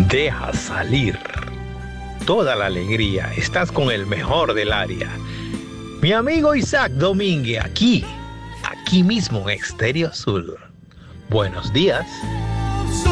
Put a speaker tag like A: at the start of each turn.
A: Deja salir toda la alegría. Estás con el mejor del área. Mi amigo Isaac Domínguez, aquí mismo en Estéreo Azul. Buenos días.